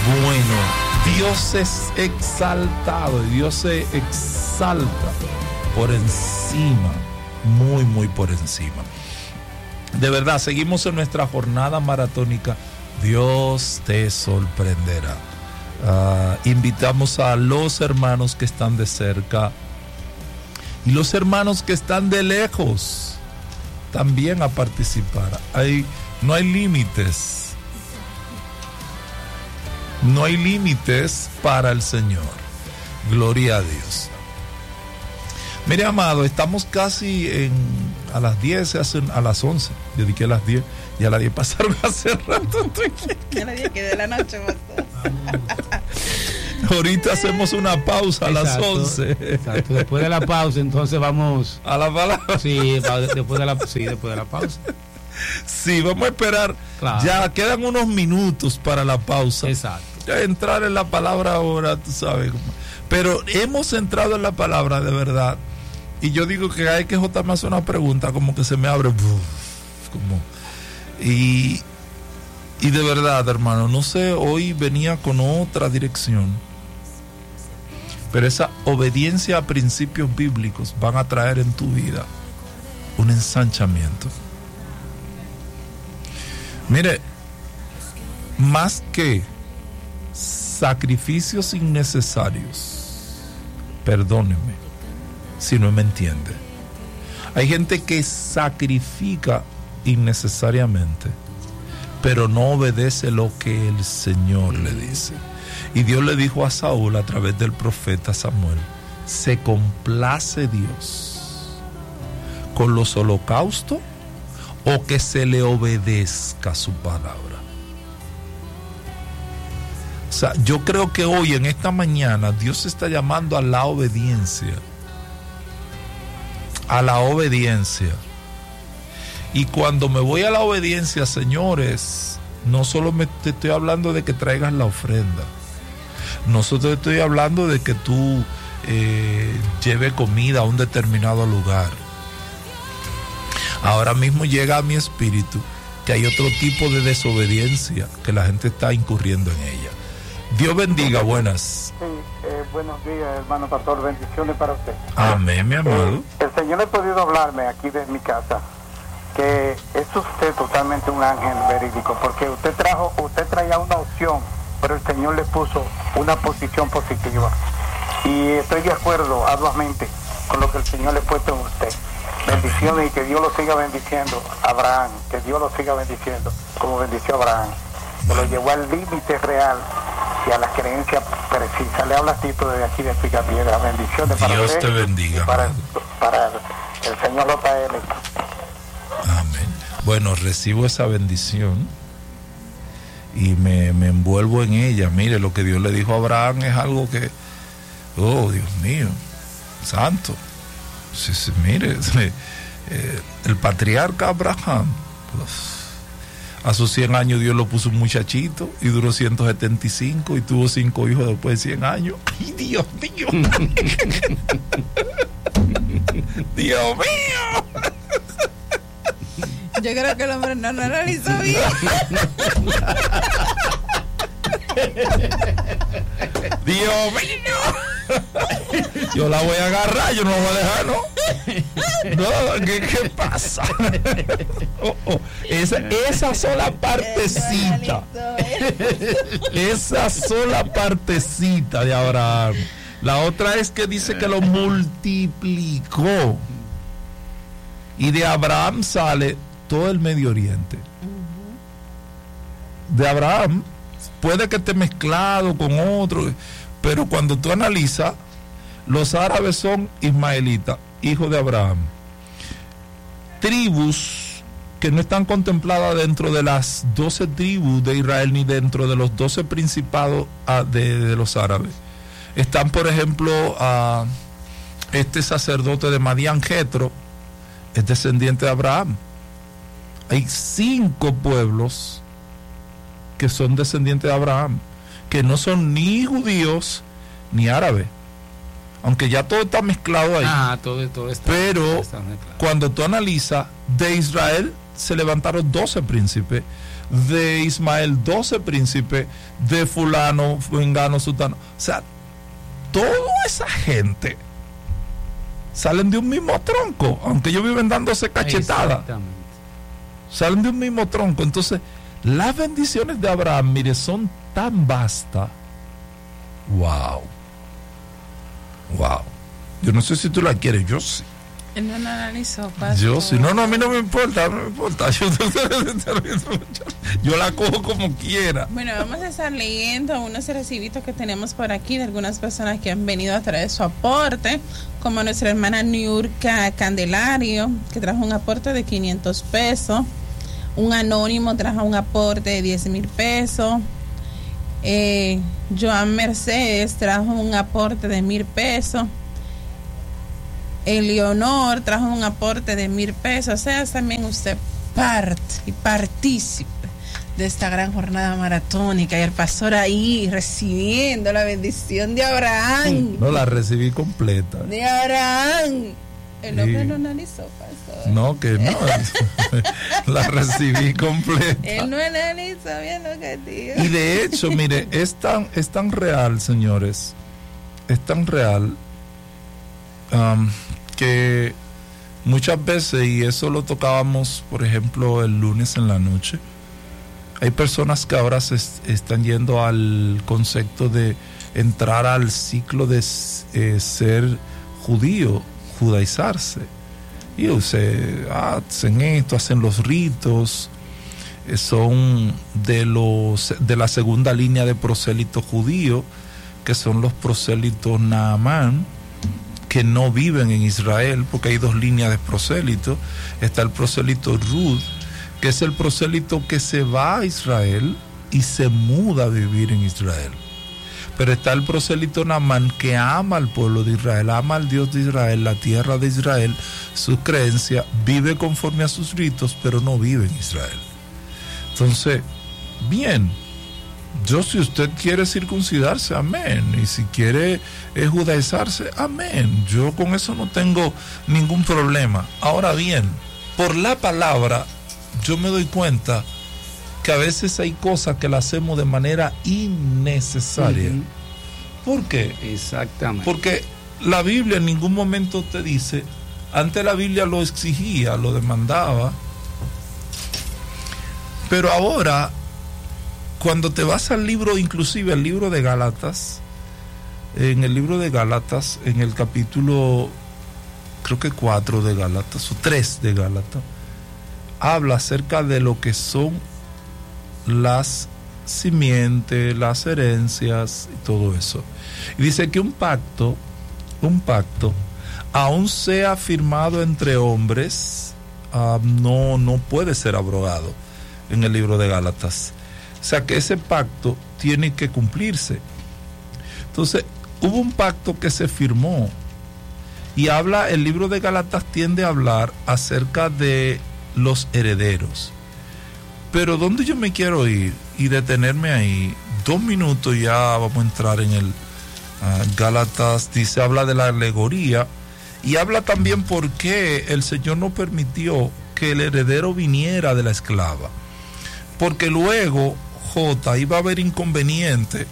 Bueno, Dios es exaltado y Dios se exalta por encima, muy, muy por encima. De verdad, seguimos en nuestra jornada maratónica. Dios te sorprenderá. Invitamos a los hermanos que están de cerca y los hermanos que están de lejos también a participar. No hay límites. No hay límites para el Señor. Gloria a Dios. Mire, amado, estamos casi a las 10, a las 11. Yo dije a las 10 y a las 10 pasaron hace rato. Ya las 10 que de la noche Ahorita hacemos una pausa a las 11. Exacto. Después de la pausa, entonces vamos a la palabra. Sí, después de la pausa. Sí, vamos a esperar. Claro. Ya quedan unos minutos para la pausa. Exacto. Ya entrar en la palabra ahora, tú sabes. Pero hemos entrado en la palabra de verdad. Y yo digo que hay que J me hace una pregunta, como que se me abre. Y de verdad, hermano, no sé, hoy venía con otra dirección. Pero esa obediencia a principios bíblicos van a traer en tu vida un ensanchamiento. Mire, más que sacrificios innecesarios, perdóneme si no me entiende, hay gente que sacrifica innecesariamente, pero no obedece lo que el Señor le dice. Y Dios le dijo a Saúl a través del profeta Samuel: ¿se complace Dios con los holocaustos o que se le obedezca su palabra? O sea, yo creo que hoy, en esta mañana, Dios está llamando a la obediencia. A la obediencia. Y cuando me voy a la obediencia, señores, no solo te estoy hablando de que traigas la ofrenda. No solo te estoy hablando de que tú lleves comida a un determinado lugar. Ahora mismo llega a mi espíritu que hay otro tipo de desobediencia que la gente está incurriendo en ella. Dios bendiga, buenas. Sí, buenos días, hermano pastor, bendiciones para usted. Amén, mi amado. El Señor ha podido hablarme aquí de mi casa, que es usted totalmente un ángel verídico, porque usted traía una opción, pero el Señor le puso una posición positiva. Y estoy de acuerdo arduamente con lo que el Señor le ha puesto en usted. Bendiciones y que Dios lo siga bendiciendo. Abraham, que Dios lo siga bendiciendo, como bendició a Abraham. Que lo llevó al límite real y a la creencia precisa. Le habla Tito desde aquí de Picapiedra. Bendiciones para Dios usted. te bendiga. Para el señor JL. Amén. Bueno, recibo esa bendición y me envuelvo en ella. Mire, lo que Dios le dijo a Abraham es algo que, oh, Dios mío, santo. Sí, mire, el patriarca Abraham, pues, a sus 100 años Dios lo puso un muchachito y duró 175 y tuvo 5 hijos después de 100 años. ¡Ay, Dios mío! ¡Dios mío! Yo creo que el hombre no analizó bien. ¡Dios mío! Yo la voy a agarrar, yo no la voy a dejar, ¿no? No, ¿qué pasa? Esa sola partecita. Esa sola partecita de Abraham. La otra es que dice que lo multiplicó. Y de Abraham sale todo el Medio Oriente. De Abraham puede que esté mezclado con otro, pero cuando tú analizas, los árabes son ismaelitas, hijos de Abraham. Tribus que no están contempladas dentro de las 12 tribus de Israel ni dentro de los 12 principados de los árabes. Están, por ejemplo, este sacerdote de Madián, Jetro, es descendiente de Abraham. Hay 5 pueblos que son descendientes de Abraham, que no son ni judíos ni árabes, aunque ya todo está mezclado ahí. Todo está, pero está mezclado. Cuando tú analizas, de Israel se levantaron 12 príncipes, de Ismael 12 príncipes, de fulano, vengano, sultano. O sea, toda esa gente salen de un mismo tronco, aunque ellos viven dándose cachetadas. Salen de un mismo tronco. Entonces, las bendiciones de Abraham, mire, son tan vastas. Wow. Yo no sé si tú la quieres, yo sí. Él no lo analizó, pastor. Yo sí. No, a mí no me importa, Yo la cojo como quiera. Bueno, vamos a estar leyendo unos recibitos que tenemos por aquí de algunas personas que han venido a traer su aporte, como nuestra hermana Niurka Candelario, que trajo un aporte de 500 pesos. Un anónimo trajo un aporte de 10,000 pesos. Joan Mercedes trajo un aporte de 1,000 pesos. Eleonor trajo un aporte de 1,000 pesos. O sea, también usted parte y partícipe de esta gran jornada maratónica, y el pastor ahí recibiendo la bendición de Abraham. No, la recibí completa. De Abraham. El hombre no analizó, pastor. No, que no. La recibí completa. Él no analizó bien lo que dijo. Y de hecho, mire, es tan real, señores. Es tan real que muchas veces, y eso lo tocábamos, por ejemplo, el lunes en la noche, hay personas que ahora se están yendo al concepto de entrar al ciclo de ser judío, judaizarse, y hacen esto, hacen los ritos, son de la segunda línea de prosélitos judíos, que son los prosélitos Naamán, que no viven en Israel, porque hay dos líneas de prosélitos. Está el prosélito Ruth, que es el prosélito que se va a Israel y se muda a vivir en Israel. Pero está el prosélito Naamán, que ama al pueblo de Israel, ama al Dios de Israel, la tierra de Israel, su creencia, vive conforme a sus ritos, pero no vive en Israel. Entonces, bien, si usted quiere circuncidarse, amén, y si quiere judaizarse, amén, yo con eso no tengo ningún problema. Ahora bien, por la palabra, yo me doy cuenta que a veces hay cosas que las hacemos de manera innecesaria. ¿Por qué? Exactamente. Porque la Biblia en ningún momento te dice, antes la Biblia lo exigía, lo demandaba, pero ahora, cuando te vas al libro, inclusive al libro de Gálatas, en el libro de Gálatas, en el capítulo, creo que 4 de Gálatas, o 3 de Gálatas, habla acerca de lo que son las simientes, las herencias y todo eso. Y dice que un pacto, aun sea firmado entre hombres, no puede ser abrogado en el libro de Gálatas. O sea que ese pacto tiene que cumplirse. Entonces, hubo un pacto que se firmó, y el libro de Gálatas tiende a hablar acerca de los herederos. Pero ¿dónde yo me quiero ir y detenerme ahí? 2 minutos y ya vamos a entrar en el Gálatas. Dice, habla de la alegoría, y habla también por qué el Señor no permitió que el heredero viniera de la esclava. Porque luego, iban a haber inconvenientes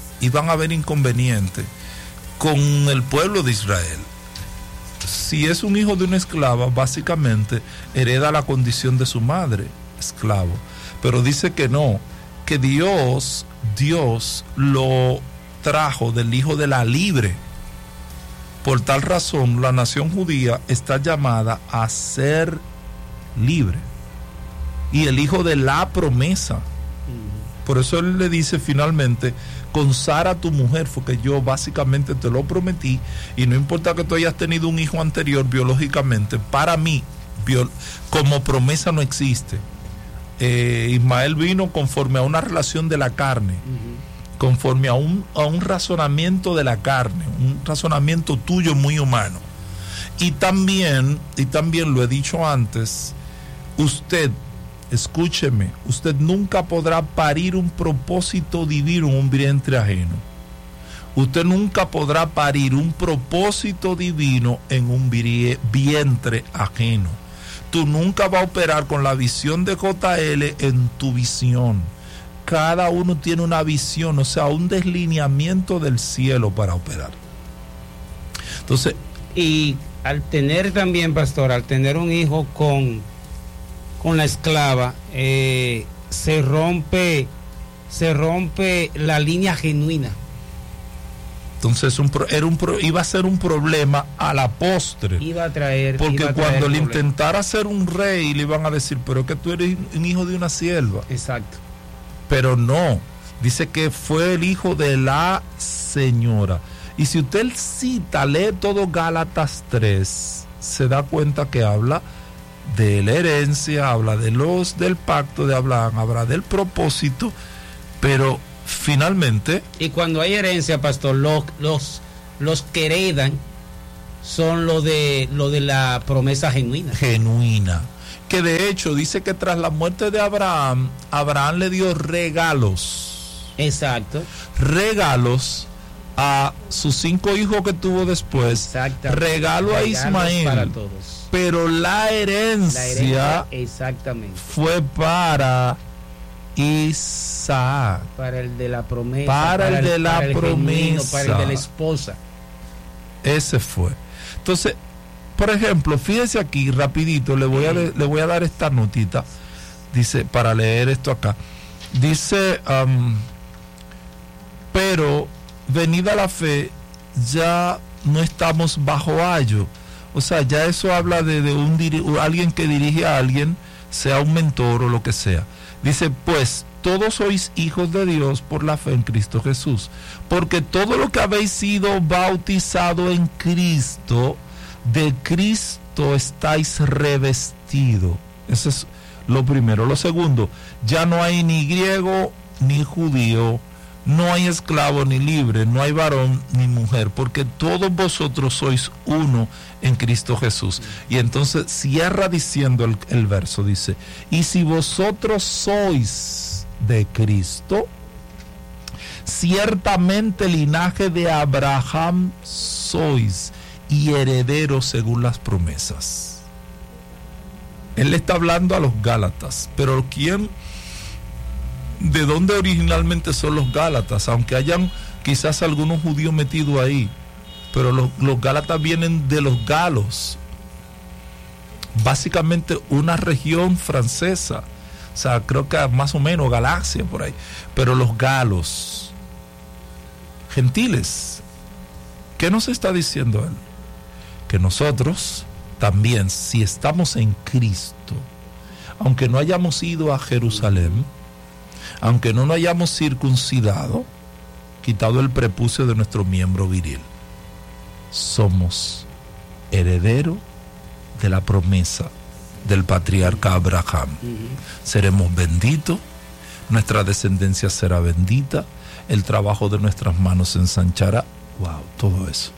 con el pueblo de Israel. Si es un hijo de una esclava, básicamente hereda la condición de su madre, esclavo. Pero dice que no, que Dios lo trajo del hijo de la libre. Por tal razón, la nación judía está llamada a ser libre. Y el hijo de la promesa. Por eso él le dice finalmente, consagra a tu mujer, porque yo básicamente te lo prometí, y no importa que tú hayas tenido un hijo anterior biológicamente, para mí, como promesa no existe. Ismael vino conforme a una relación de la carne, conforme a un razonamiento de la carne, un razonamiento tuyo muy humano. Y también lo he dicho antes, escúcheme, usted nunca podrá parir un propósito divino en un vientre ajeno. Usted nunca podrá parir un propósito divino en un vientre ajeno. tú nunca vas a operar con la visión de JL en tu visión. Cada uno tiene una visión, o sea, un deslineamiento del cielo para operar. Entonces, y al tener también, pastor, al tener un hijo con la esclava, se rompe la línea genuina. Entonces iba a ser un problema a la postre. Iba a traer. Porque cuando le intentara ser un rey, le iban a decir, pero es que tú eres un hijo de una sierva. Exacto. Pero no, dice que fue el hijo de la señora. Y si usted cita, lee todo Gálatas 3, se da cuenta que habla de la herencia, habla del pacto de Abraham, habla del propósito, pero finalmente... Y cuando hay herencia, pastor, los que heredan son lo de la promesa genuina. Genuina. Que de hecho dice que tras la muerte de Abraham, Abraham le dio regalos. Exacto. Regalos a sus 5 hijos que tuvo después. Regalo a Ismael. Para todos. Pero la herencia exactamente, fue para Isaac. Para el de la promesa. Para el de la promesa. Genuino, para el de la esposa. Ese fue. Entonces, por ejemplo, fíjese aquí, rapidito, le voy a dar esta notita. Dice, para leer esto acá. Dice, pero venida la fe, ya no estamos bajo ayo. O sea, ya eso habla de alguien que dirige a alguien, sea un mentor o lo que sea. Dice, pues todos sois hijos de Dios por la fe en Cristo Jesús, porque todo lo que habéis sido bautizado en Cristo, de Cristo estáis revestido. Eso es lo primero. Lo segundo, ya no hay ni griego ni judío, no hay esclavo ni libre, no hay varón ni mujer, porque todos vosotros sois uno en Cristo Jesús. Y entonces cierra diciendo el verso, dice, y si vosotros sois de Cristo, ciertamente linaje de Abraham sois y herederos según las promesas. Él le está hablando a los Gálatas, pero ¿de dónde originalmente son los Gálatas? Aunque hayan quizás algunos judíos metidos ahí, pero los Gálatas vienen de los galos, básicamente una región francesa, o sea, creo que más o menos Galacia por ahí, pero los galos, gentiles. ¿Qué nos está diciendo él? Que nosotros también, si estamos en Cristo, aunque no hayamos ido a Jerusalén, aunque no nos hayamos circuncidado, quitado el prepucio de nuestro miembro viril, somos herederos de la promesa del patriarca Abraham. Seremos benditos, nuestra descendencia será bendita, el trabajo de nuestras manos se ensanchará. Wow, todo eso.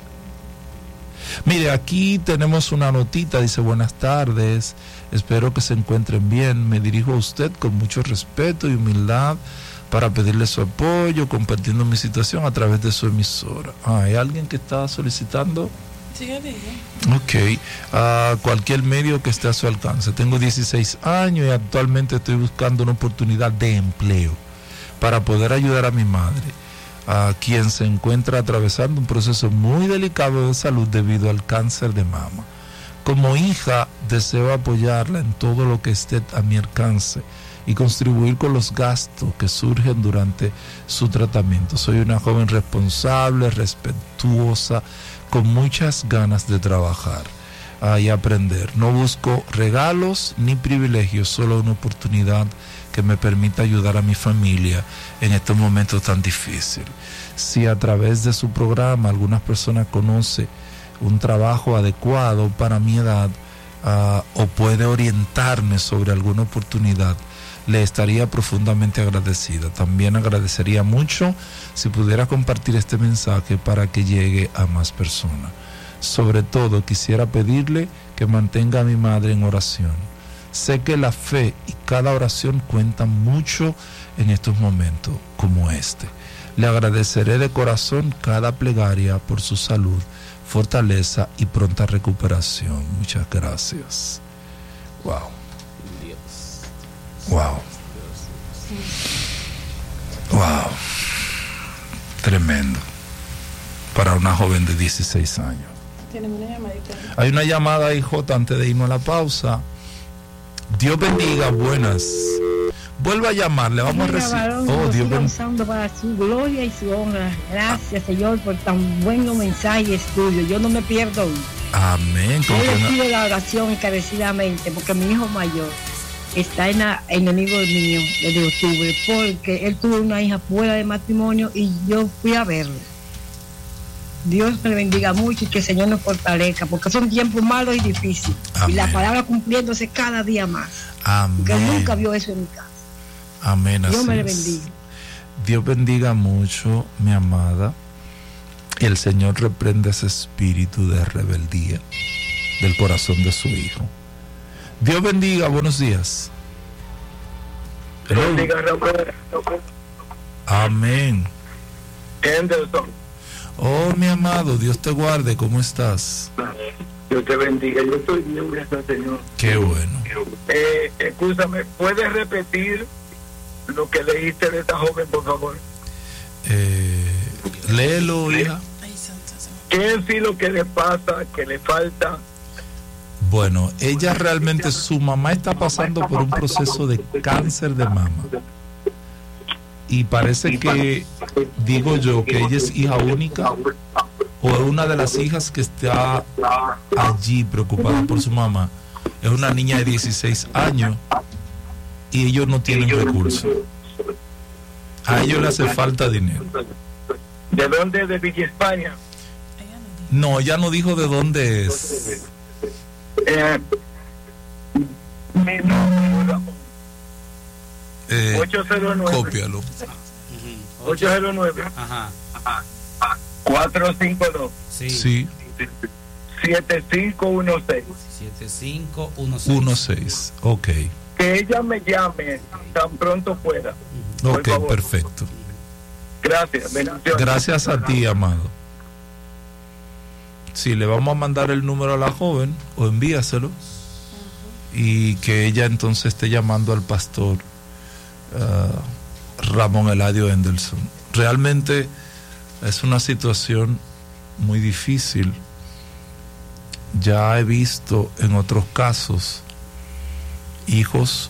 Mire, aquí tenemos una notita, dice, buenas tardes, espero que se encuentren bien, me dirijo a usted con mucho respeto y humildad para pedirle su apoyo, compartiendo mi situación a través de su emisora. ¿Hay alguien que está solicitando? Sí, yo digo. Ok, cualquier medio que esté a su alcance. Tengo 16 años y actualmente estoy buscando una oportunidad de empleo para poder ayudar a mi madre, a quien se encuentra atravesando un proceso muy delicado de salud debido al cáncer de mama. Como hija, deseo apoyarla en todo lo que esté a mi alcance y contribuir con los gastos que surgen durante su tratamiento. Soy una joven responsable, respetuosa, con muchas ganas de trabajar y aprender. No busco regalos ni privilegios, solo una oportunidad que me permita ayudar a mi familia en estos momentos tan difíciles. Si a través de su programa algunas personas conocen un trabajo adecuado para mi edad o puede orientarme sobre alguna oportunidad, le estaría profundamente agradecida. También agradecería mucho si pudiera compartir este mensaje para que llegue a más personas. Sobre todo quisiera pedirle que mantenga a mi madre en oración. Sé que la fe y cada oración cuentan mucho en estos momentos como este. Le agradeceré de corazón cada plegaria por su salud, fortaleza y pronta recuperación. Muchas gracias. Wow. Dios. Wow. Wow. Tremendo. Para una joven de 16 años. Tenemos una llamadita. Hay una llamada ahí, Jota, antes de irnos a la pausa. Dios bendiga, buenas. Vuelva a llamarle, vamos a recibir. Oh, Dios bendiga. Usando para su gloria y su honra. Gracias, Señor, por tan buenos mensajes tuyos. Yo no me pierdo uno. Amén. Yo le pido la oración encarecidamente porque mi hijo mayor está enemigo mío desde octubre porque él tuvo una hija fuera de matrimonio y yo fui a verlo. Dios me bendiga mucho y que el Señor nos fortalezca porque son tiempos malos y difíciles. Amén. Y la palabra cumpliéndose cada día más. Amén. Porque él nunca vio eso en mi casa. Amén. Dios me le es. bendiga. Dios bendiga mucho, mi amada. Y el Señor reprende ese espíritu de rebeldía del corazón de su hijo. Dios bendiga, buenos días. Dios bendiga, Ramón. Amén. Henderson, Oh, mi amado, Dios te guarde, ¿cómo estás? Dios te bendiga. Yo estoy bien, gracias al Señor. Qué bueno. Escúchame, ¿puedes repetir lo que leíste de esta joven, por favor? Léelo, hija. ¿Qué es lo que le pasa, que le falta? Bueno, ella realmente, su mamá está pasando por un proceso de cáncer de mama. Y parece que, digo yo, que ella es hija única o es una de las hijas que está allí preocupada por su mamá. Es una niña de 16 años y ellos no tienen recursos. A ellos les hace falta dinero. ¿De dónde? ¿De Villa España? No, ella no dijo de dónde es. Mi nombre, Ramón. 809. Cópialo. 809. Ajá. 452. Sí. Sí, 7516. 7516. 16. Ok. Que ella me llame tan pronto pueda. Por Ok, favor. perfecto. Gracias, bendiciones. Gracias a ti, amado. Sí, le vamos a mandar el número a la joven o envíaselo y que ella entonces esté llamando al pastor Ramón Eladio Henderson. Realmente es una situación muy difícil. Ya he visto en otros casos hijos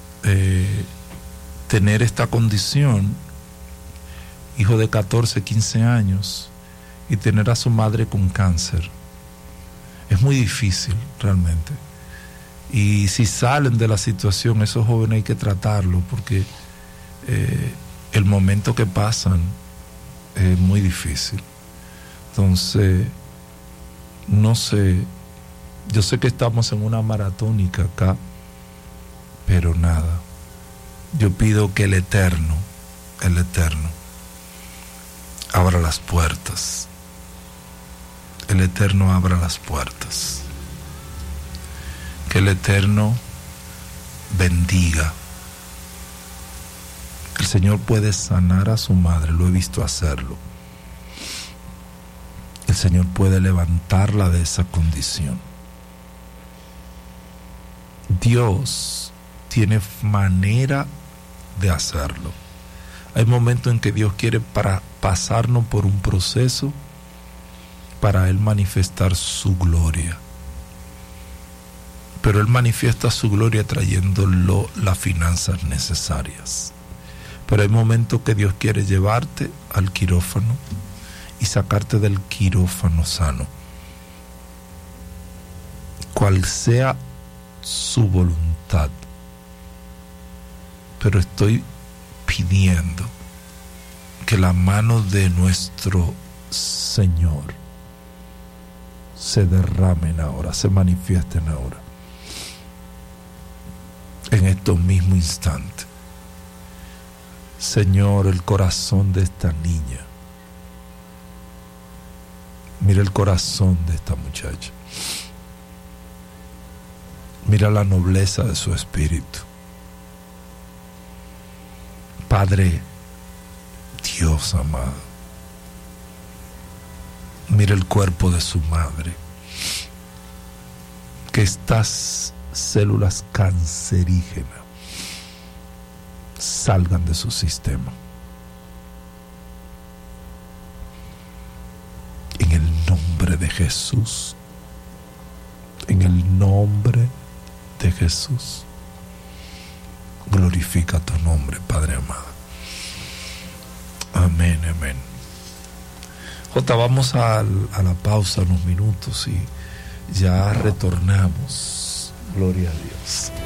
tener esta condición, hijo de 14, 15 años, y tener a su madre con cáncer. Es muy difícil realmente. Y si salen de la situación, esos jóvenes hay que tratarlo porque el momento que pasan es muy difícil. Entonces, no sé, yo sé que estamos en una maratónica acá, pero nada, yo pido que el Eterno abra las puertas. El Eterno abra las puertas. Que el Eterno bendiga. El Señor puede sanar a su madre, lo he visto hacerlo. El Señor puede levantarla de esa condición. Dios tiene manera de hacerlo. Hay momentos en que Dios quiere pasarnos por un proceso para Él manifestar su gloria. Pero Él manifiesta su gloria trayéndolo las finanzas necesarias. Pero hay momentos que Dios quiere llevarte al quirófano y sacarte del quirófano sano. Cual sea su voluntad. Pero estoy pidiendo que la mano de nuestro Señor se derramen ahora, se manifiesten ahora, en estos mismos instantes. Señor, el corazón de esta niña, mira el corazón de esta muchacha, mira la nobleza de su espíritu. Padre Dios amado, mira el cuerpo de su madre, que estás células cancerígenas salgan de su sistema. En el nombre de Jesús. En el nombre de Jesús. Glorifica tu nombre, Padre amado. Amén, amén. Jota, vamos a la pausa unos minutos y ya retornamos. Gloria a Dios.